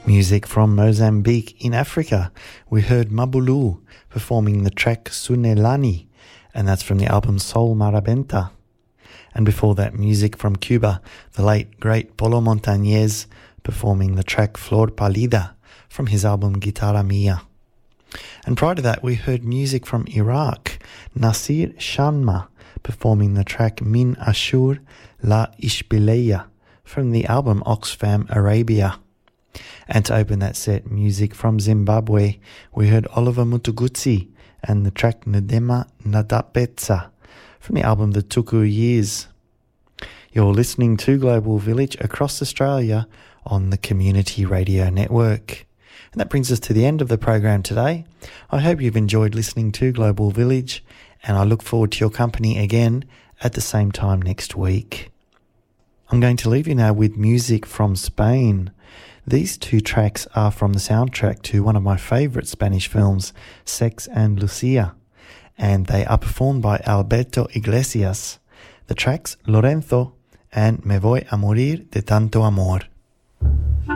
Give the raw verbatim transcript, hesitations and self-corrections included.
Music from Mozambique in Africa. We heard Mabulu performing the track Sunelani, and that's from the album Sol Marabenta. And before that, music from Cuba, the late great Polo Montañez performing the track Flor Pálida from his album Guitarra Mia. And prior to that, we heard music from Iraq, Nasir Shanma performing the track Min Ashur La Ishbileya from the album Oxfam Arabia. And to open that set, music from Zimbabwe, we heard Oliver Mutugutsi and the track Ndema Nadapetsa from the album The Tuku Years. You're listening to Global Village across Australia on the Community Radio Network. And that brings us to the end of the program today. I hope you've enjoyed listening to Global Village, and I look forward to your company again at the same time next week. I'm going to leave you now with music from Spain. These two tracks are from the soundtrack to one of my favourite Spanish films, Sex and Lucia, and they are performed by Alberto Iglesias. The tracks Lorenzo and Me Voy a Morir de Tanto Amor.